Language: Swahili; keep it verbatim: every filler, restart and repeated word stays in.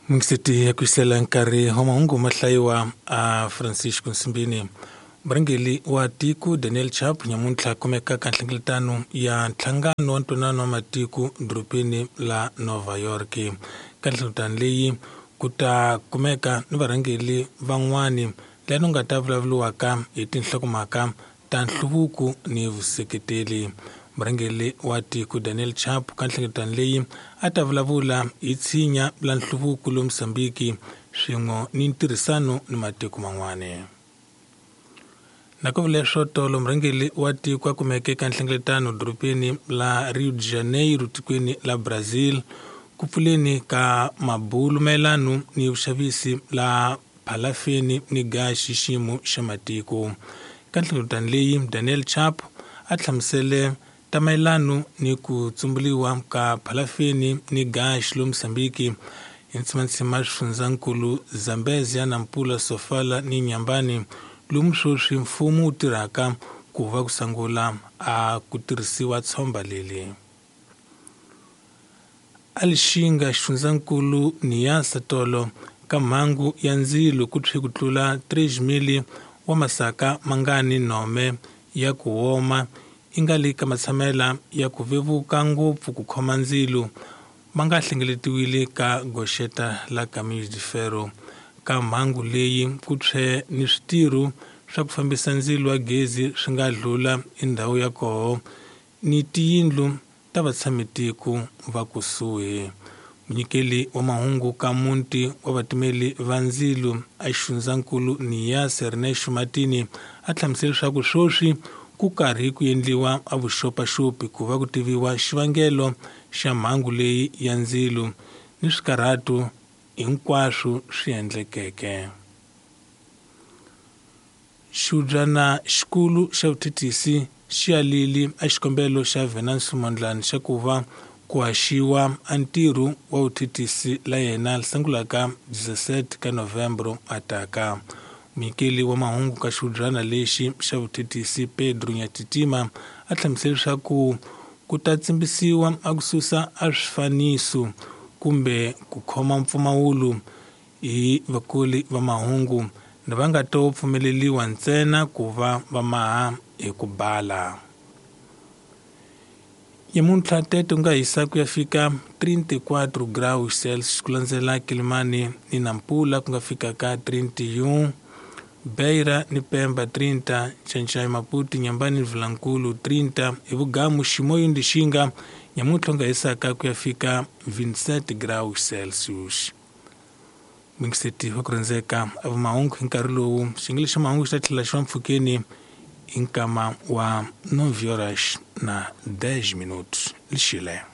Mngisiti ya kuisela nkari homa hungu mahlaiwa a Francisco Nsimbini. Mrangeli wa tiku Daniel Chap nyamuntla kumeka kanhlingilitano ya nhlangano wa ntonano wa matiku drupini la Nova York. Kanhlingilitano leyi kuta kumeka ni varangeli van'wani leno nga ta vulavuriwaka hi tinhlokomhaka ta nhluvuko ni vuseketeli. Mrangeli wa tiku Daniel Chap kanhlingilitano leyi a ta vulavula hi tshinya la nhluvuko lo Msambiki swin'we ni ntirhisano ni matiko man'wana. Nako vileswo tolo mrangeli wa tiko a kumeke kanhlingilitano drupini la Rio de Janeiro tikweni la Brazil ku pfuleni ka mabulu mayelano ni vuxavisi la phalafeni ni gaxi xiyimo xa matiko. Kanhlingilitano leyi Daniel Chap a hlamusele ta mayelano ni ku tsumbuliwa ka phalafeni ni gaxi lo Msambiki hi ntsimantsima swifundzakulu Zambezia, Nampula, Sofala ni Nyambani lomu sweswi mfumo wu tirhaka ku va ku sungula a ku tirhisiwa tshomba leri. A lixinga xifundzakulu Niassa tolo ka mhangu ya ndzilo ku thwi ku tlula tres mili wa masaka mangani nome ya ku homa yi nga le ka matshamela ya ku vevuka ngopfu ku khoma ndzilo ma nga hlengeletiwile ka goxeta la Caminhos de Ferro. Ka mhangu leyi ku thwe ni switirho swa ku fambisa ndzilo wa gezi swi nga dlula i ndhawu ya koho ni tiyindlu ta vatshamiku va kusuhi. Munyikeli wa mahungu ka munti wa vatimeli va ndzilo a xifundzankulu Niassa Ernesto Martini a hlamusele leswaku swoswi ku karhi ku endliwa a vuxopaxopi ku va ku tiviwa xivangelo xa mhangu leyi ya ndzilo ni swikarhato hinkwaswo swi endlekeke. Xubyana xikulu xa vuthithisi xi alile a xikombelo xa Venancio Mondlane xa ku va ku haxiwa a ntirho wa vuthithisi la yena li sungulaka dix-sept ka Novembro ataka. Munyikeli wa mahungu ka xubyana lexi xa vuthithisi Pedro Nyatitima a hlamusele leswaku ku ta tsimbisiwa a ku susa a swifaniso kumbe ku khoma mpfumawulo hi vakoli va mahungu ni va nga to pfumeleliwa ntsena ku va va maha hi ku bala. Nyamuntlha tete nga hisa ku ya fika thirty-four graus Celsius ku landzela Kilimani ni Nampula ku nga fika ka thirty-one, Beira ni Pemba thirty, Chanchai Maputo, Nyambani ni Vilankulu thirty, hi Vugamu Ximoyo ni Lixinga nyamuntlha nga hisaka ku ya fika twenty-seven graus Celsius. Mingiseti wa ku rhandzeka a vumahungu hi nkarhi lowu xingile xa mahungu xi ta tlhela xi va mpfhukeni hi nkama wa nove horas na ten minutos lixile.